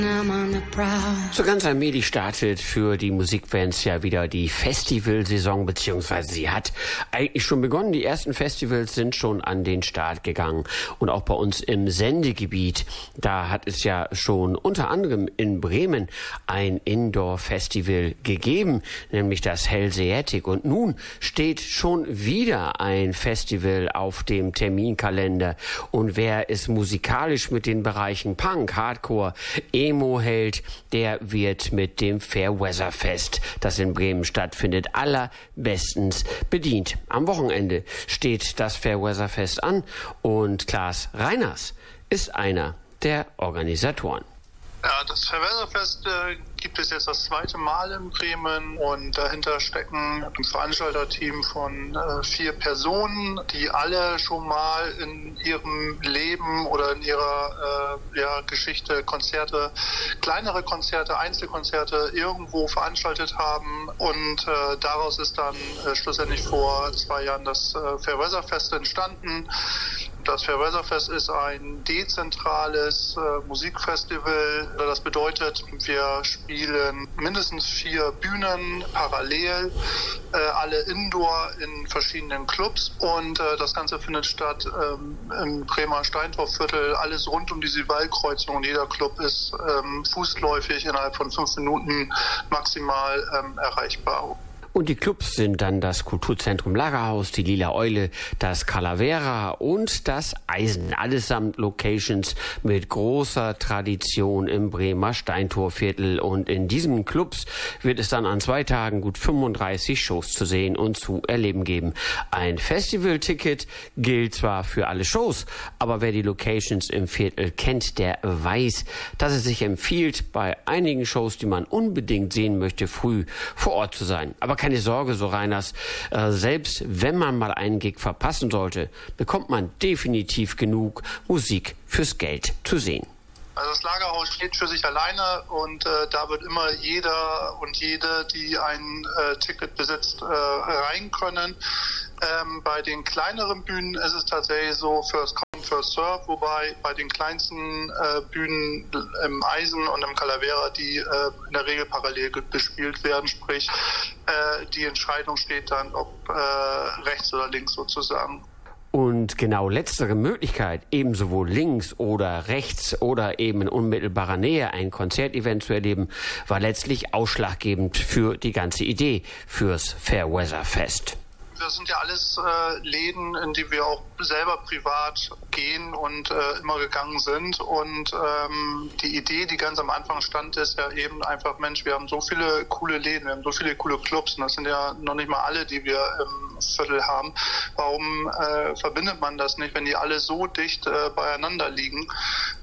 So ganz allmählich startet für die Musikfans ja wieder die Festivalsaison, beziehungsweise sie hat eigentlich schon begonnen. Die ersten Festivals sind schon an den Start gegangen. Und auch bei uns im Sendegebiet, da hat es ja schon unter anderem in Bremen ein Indoor-Festival gegeben, nämlich das Hellseatic. Und nun steht schon wieder ein Festival auf dem Terminkalender. Und wer es musikalisch mit den Bereichen Punk, Hardcore, Emo hält, der wird mit dem Fairweather-Fest, das in Bremen stattfindet, allerbestens bedient. Am Wochenende steht das Fairweather-Fest an und Klaas Reiners ist einer der Organisatoren. Ja, das Fairweather-Fest gibt es jetzt das zweite Mal in Bremen und dahinter stecken ein Veranstalterteam von 4 Personen, die alle schon mal in ihrem Leben oder in ihrer Geschichte Konzerte, kleinere Konzerte, Einzelkonzerte irgendwo veranstaltet haben und daraus ist dann schlussendlich vor 2 Jahren das Fairweather-Fest entstanden. Das Fairweather-Fest ist ein dezentrales Musikfestival. Das bedeutet, wir spielen mindestens 4 Bühnen parallel, alle indoor in verschiedenen Clubs. Und das Ganze findet statt im Bremer Steintorviertel, alles rund um die Sivalkreuzung. Und jeder Club ist fußläufig innerhalb von 5 Minuten maximal erreichbar. Und die Clubs sind dann das Kulturzentrum Lagerhaus, die Lila Eule, das Calavera und das Eisen. Allesamt Locations mit großer Tradition im Bremer Steintorviertel. Und in diesen Clubs wird es dann an 2 Tagen gut 35 Shows zu sehen und zu erleben geben. Ein Festivalticket gilt zwar für alle Shows, aber wer die Locations im Viertel kennt, der weiß, dass es sich empfiehlt, bei einigen Shows, die man unbedingt sehen möchte, früh vor Ort zu sein. Aber keine Sorge, so Reiners, selbst wenn man mal einen Gig verpassen sollte, bekommt man definitiv genug Musik fürs Geld zu sehen. Also das Lagerhaus steht für sich alleine und da wird immer jeder und jede, die ein Ticket besitzt, rein können. Bei den kleineren Bühnen ist es tatsächlich so First Come, First Serve, wobei bei den kleinsten Bühnen im Eisen und im Calavera, die in der Regel parallel bespielt werden, sprich die Entscheidung steht dann, ob rechts oder links sozusagen. Und genau letztere Möglichkeit, eben sowohl links oder rechts oder eben in unmittelbarer Nähe ein Konzertevent zu erleben, war letztlich ausschlaggebend für die ganze Idee fürs Fairweather-Fest. Das sind ja alles Läden, in die wir auch selber privat gehen und immer gegangen sind. Und die Idee, die ganz am Anfang stand, ist ja eben einfach, Mensch, wir haben so viele coole Läden, wir haben so viele coole Clubs und das sind ja noch nicht mal alle, die wir im Viertel haben. Warum verbindet man das nicht, wenn die alle so dicht beieinander liegen?